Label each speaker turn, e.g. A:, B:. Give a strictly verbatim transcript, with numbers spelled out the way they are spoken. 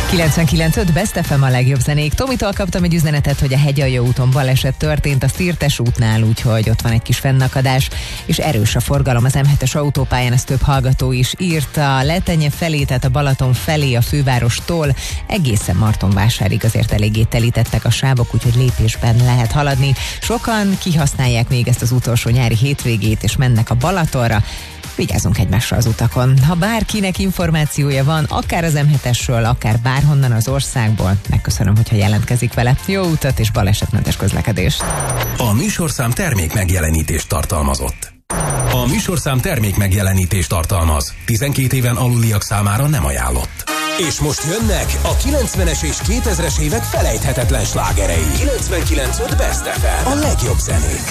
A: kilencvenkilenc öt Best ef em a legjobb zenék. Tomitól kaptam egy üzenetet, hogy a Hegyaljó úton baleset történt a Szirtes útnál, úgyhogy ott van egy kis fennakadás, és erős a forgalom az em hetes autópályán, ezt több hallgató is írta. Letenye felé, tehát a Balaton felé a fővárostól egészen Martonvásárig azért eléggé telítettek a sávok, úgyhogy lépésben lehet haladni. Sokan kihasználják még ezt az utolsó nyári hétvégét, és mennek a Balatonra. Vigyázzunk egymásra az utakon. Ha bárkinek információja van, akár az em hetesről, akár bárhonnan az országból, megköszönöm, hogyha jelentkezik vele. Jó utat és balesetmentes közlekedést!
B: A műsorszám termék megjelenítést tartalmazott. A műsorszám termék megjelenítést tartalmaz. tizenkét éven aluliak számára nem ajánlott. És most jönnek a kilencvenes és kétezres évek felejthetetlen slágerei. kilencvenkilenc öt Best ef em. A legjobb zenék.